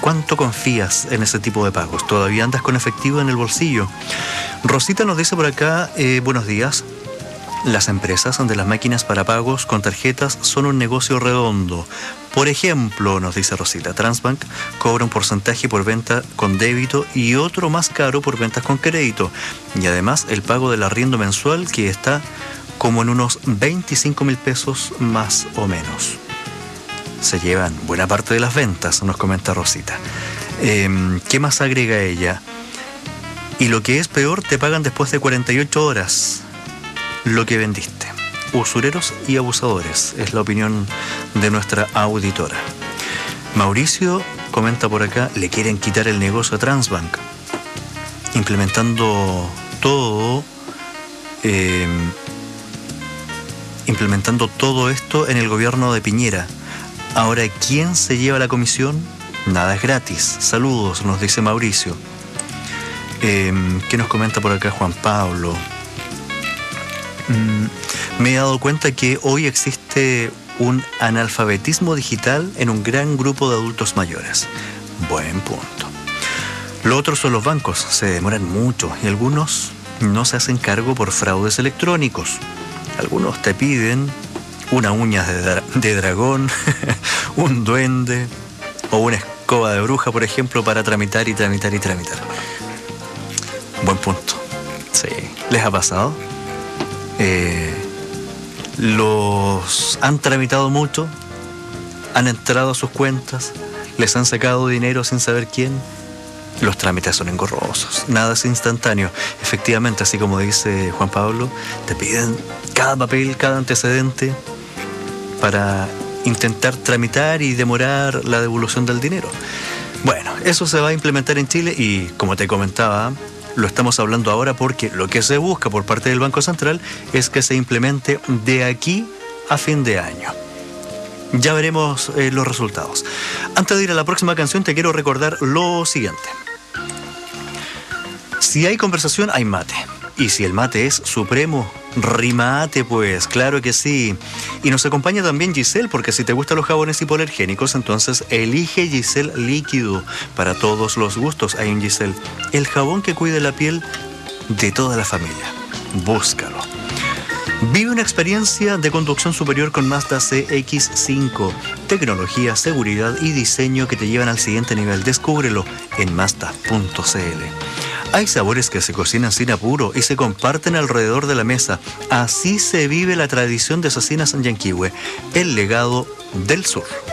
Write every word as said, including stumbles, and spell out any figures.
¿Cuánto confías en ese tipo de pagos? ¿Todavía andas con efectivo en el bolsillo? Rosita nos dice por acá, eh, buenos días. Las empresas de las máquinas para pagos con tarjetas son un negocio redondo. Por ejemplo, nos dice Rosita, Transbank cobra un porcentaje por venta con débito y otro más caro por ventas con crédito. Y además el pago del arriendo mensual que está como en unos veinticinco mil pesos más o menos. Se llevan buena parte de las ventas, nos comenta Rosita. Eh, ¿Qué más agrega ella? Y lo que es peor, te pagan después de cuarenta y ocho horas lo que vendiste. Usureros y abusadores, es la opinión de nuestra auditora. Mauricio comenta por acá, le quieren quitar el negocio a Transbank, implementando todo, eh, implementando todo esto en el gobierno de Piñera. Ahora, ¿quién se lleva la comisión? Nada es gratis. Saludos, nos dice Mauricio. Eh, ¿Qué nos comenta por acá Juan Pablo? Mm, me he dado cuenta que hoy existe un analfabetismo digital en un gran grupo de adultos mayores. Buen punto. Lo otro son los bancos. Se demoran mucho y algunos no se hacen cargo por fraudes electrónicos. Algunos te piden una uña de, dra- de dragón, un duende o una escoba de bruja, por ejemplo, para tramitar y tramitar y tramitar. Buen punto. Sí. ¿Les ha pasado? Eh, los han tramitado mucho, han entrado a sus cuentas, les han sacado dinero sin saber quién. Los trámites son engorrosos, nada es instantáneo. Efectivamente, así como dice Juan Pablo, te piden cada papel, cada antecedente para intentar tramitar y demorar la devolución del dinero. Bueno, eso se va a implementar en Chile y, como te comentaba, lo estamos hablando ahora porque lo que se busca por parte del Banco Central es que se implemente de aquí a fin de año. Ya veremos eh, los resultados. Antes de ir a la próxima canción, te quiero recordar lo siguiente. Si hay conversación, hay mate. Y si el mate es supremo, rimate pues, claro que sí. Y nos acompaña también Giselle, porque si te gustan los jabones hipoalergénicos, entonces elige Giselle líquido. Para todos los gustos hay un Giselle, el jabón que cuida la piel de toda la familia. Búscalo. Vive una experiencia de conducción superior con Mazda C X cinco. Tecnología, seguridad y diseño que te llevan al siguiente nivel. Descúbrelo en Mazda punto c l. Hay sabores que se cocinan sin apuro y se comparten alrededor de la mesa. Así se vive la tradición de Cocinas Yanquihue, el legado del sur.